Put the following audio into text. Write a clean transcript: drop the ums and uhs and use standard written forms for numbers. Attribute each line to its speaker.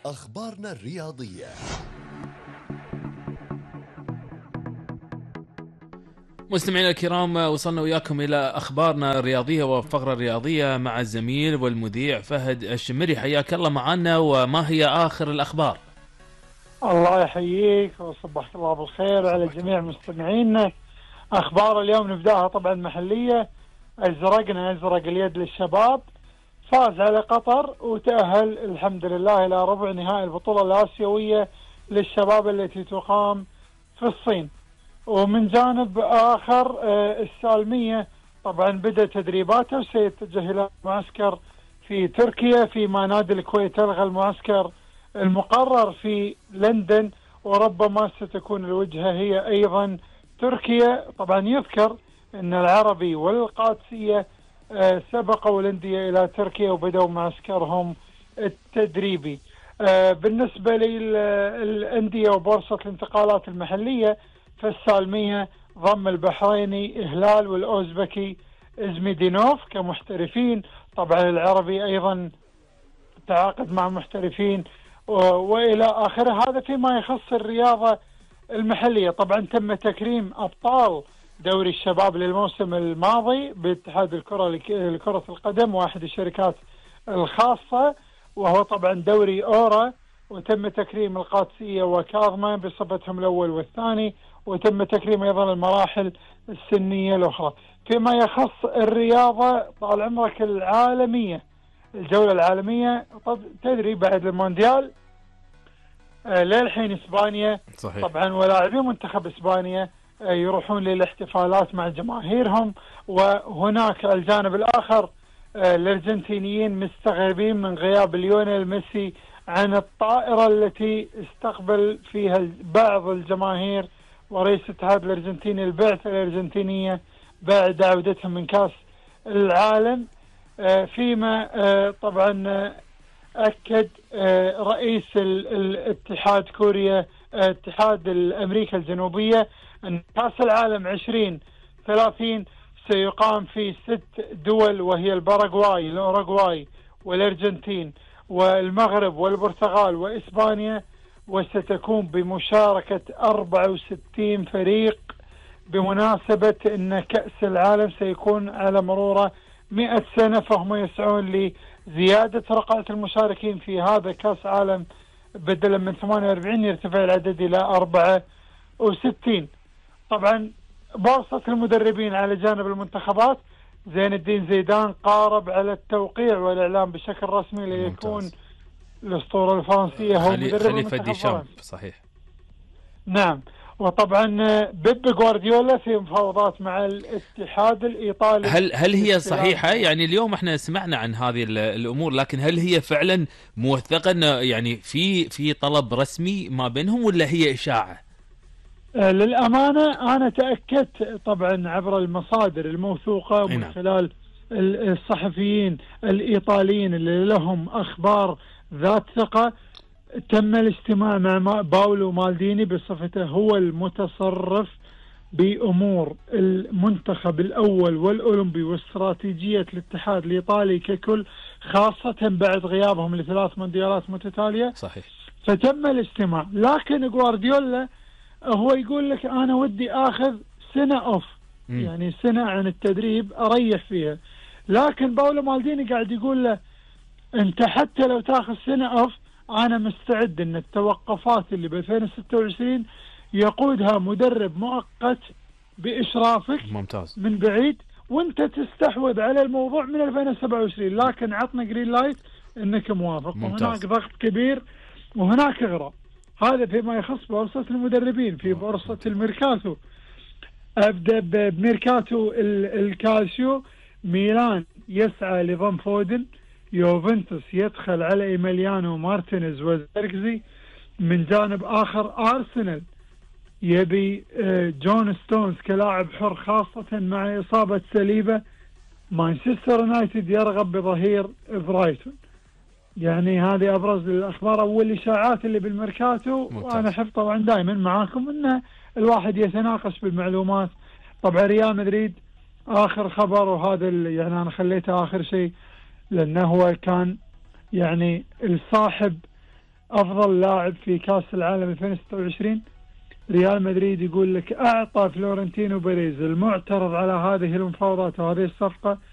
Speaker 1: أخبارنا الرياضية.
Speaker 2: مستمعينا الكرام، وصلنا وياكم إلى أخبارنا الرياضية والفقرة الرياضية مع الزميل والمذيع فهد الشمري. حياك الله معنا، وما هي آخر الأخبار؟
Speaker 3: الله يحييك وصبحك الله بالخير على جميع مستمعينا. أخبار اليوم نبداها طبعا محلية. أزرق اليد للشباب فاز على قطر وتأهل الحمد لله إلى ربع نهائي البطولة الآسيوية للشباب التي تقام في الصين. ومن جانب آخر السالمية طبعا بدأ تدريباته وسيتجه إلى معسكر في تركيا، فيما نادي الكويت ألغى المعسكر المقرر في لندن، وربما ستكون الوجهة هي أيضا تركيا. طبعا يذكر أن العربي والقادسية سبقوا الأندية إلى تركيا وبدأوا معسكرهم التدريبي. بالنسبة للأندية وبورصة الانتقالات المحلية، فالسالمية ضم البحريني هلال والأوزبكي إزميدينوف كمحترفين. طبعا العربي أيضا تعاقد مع محترفين وإلى آخره. هذا فيما يخص الرياضة المحلية. طبعا تم تكريم أبطال دوري الشباب للموسم الماضي باتحاد الكرة لكرة القدم واحد الشركات الخاصة، وهو طبعا دوري أورا، وتم تكريم القادسية وكاظمة بصفتهم الأول والثاني، وتم تكريم أيضا المراحل السنية الأخرى. فيما يخص الرياضة طال عمرك العالمية، الجولة العالمية تدري بعد المونديال للحين إسبانيا
Speaker 2: صحيح.
Speaker 3: طبعا ولاعبي منتخب إسبانيا يروحون للاحتفالات مع جماهيرهم. وهناك الجانب الآخر الأرجنتينيين مستغربين من غياب ليونيل ميسي عن الطائرة التي استقبل فيها بعض الجماهير ورئيس الاتحاد الأرجنتيني البعثة الأرجنتينية بعد عودتهم من كأس العالم. فيما طبعا أكد رئيس الاتحاد كوريا اتحاد الأمريكا الجنوبية أن كأس العالم 2030 سيقام في 6 دول، وهي الباراغواي، الأوروغواي، والأرجنتين، والمغرب، والبرتغال، وإسبانيا، وستكون بمشاركة 64 فريق بمناسبة أن كأس العالم سيكون على مرور 100 سنة، فهم يسعون لزيادة رقعة المشاركين في هذا كأس عالم بدلا من 48 يرتفع العدد إلى 64. طبعا بورصة المدربين على جانب المنتخبات، زين الدين زيدان قارب على التوقيع والإعلان بشكل رسمي ليكون الأسطورة الفرنسية هو مدرب المنتخب الفرنسي.
Speaker 2: صحيح.
Speaker 3: نعم. وطبعا بيب جوارديولا في مفاوضات مع الاتحاد الإيطالي.
Speaker 2: هل هي صحيحة؟ يعني اليوم احنا سمعنا عن هذه الأمور، لكن هل هي فعلا موثقة؟ يعني في طلب رسمي ما بينهم ولا هي إشاعة؟
Speaker 3: للأمانة أنا تأكدت طبعا عبر المصادر الموثوقة ومن خلال الصحفيين الإيطاليين اللي لهم أخبار ذات ثقة. تم الاجتماع مع باولو مالديني بصفته هو المتصرف بأمور المنتخب الأول والأولمبي واستراتيجية الاتحاد الإيطالي ككل، خاصة بعد غيابهم ل3 مونديالات متتالية.
Speaker 2: صحيح.
Speaker 3: فتم الاجتماع، لكن جوارديولا هو يقول لك أنا ودي أخذ سنة أوف، يعني سنة عن التدريب أريح فيها. لكن باولو مالديني قاعد يقول له أنت حتى لو تأخذ سنة أوف أنا مستعد أن التوقفات اللي ب 2026 يقودها مدرب مؤقت بإشرافك
Speaker 2: ممتاز
Speaker 3: من بعيد، وأنت تستحوذ على الموضوع من 2027، لكن عطنا جرين لايت أنك موافق.
Speaker 2: ممتاز.
Speaker 3: وهناك ضغط كبير وهناك إغراء. هذا فيما يخص بورصة المدربين. في بورصة الميركاتو، أبدأ بميركاتو الكالسيو. ميلان يسعى لضم فودن، يوفنتوس يدخل على إيميليانو مارتينيز وزيركزي. من جانب آخر أرسنال يبي جون ستونز كلاعب حر خاصة مع إصابة سليبة. مانشستر يونايتد يرغب بظهير برايتون. يعني هذه أبرز الأخبار والإشاعات اللي بالميركاتو. وأنا أحب طبعا دائما معاكم أن الواحد يتناقش بالمعلومات. طبعا ريال مدريد آخر خبر، وهذا يعني أنا خليته آخر شيء لأنه هو كان يعني الصاحب أفضل لاعب في كأس العالم 2026. ريال مدريد يقول لك أعطى فلورنتينو بيريز المعترض على هذه المفاوضات وهذه الصفقة